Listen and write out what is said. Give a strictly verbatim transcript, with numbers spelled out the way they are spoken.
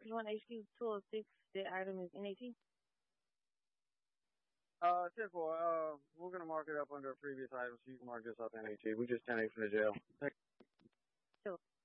You want H Q two oh six, that item is N A T? Uh, ten four, uh, we're gonna mark it up under a previous item, so you can mark this up N A T. We just ten eight from the jail. Thank Sure.